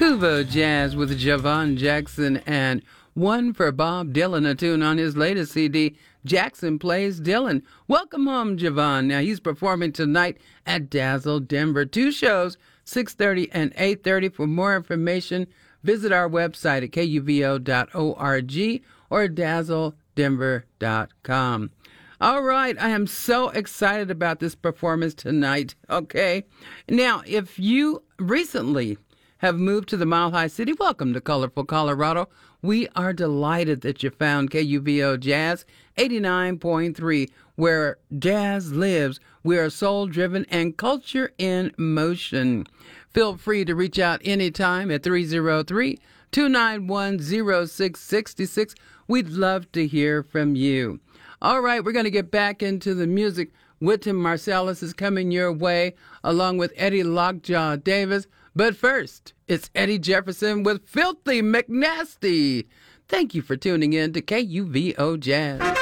Kuvo Jazz with Javon Jackson and one for Bob Dylan, a tune on his latest CD, Jackson Plays Dylan. Welcome home, Javon. Now, he's performing tonight at Dazzle Denver. 2 shows, 6:30 and 8:30. For more information, visit our website at kuvo.org or dazzledenver.com. All right, I am so excited about this performance tonight, okay? Now, if you recently have moved to the Mile High City, welcome to Colorful Colorado. We are delighted that you found KUVO Jazz 89.3, where jazz lives. We are soul-driven and culture in motion. Feel free to reach out anytime at 303-291-0666. We'd love to hear from you. All right, we're going to get back into the music. Wynton Marsalis is coming your way, along with Eddie Lockjaw Davis. But first, it's Eddie Jefferson with Filthy McNasty. Thank you for tuning in to KUVO Jazz.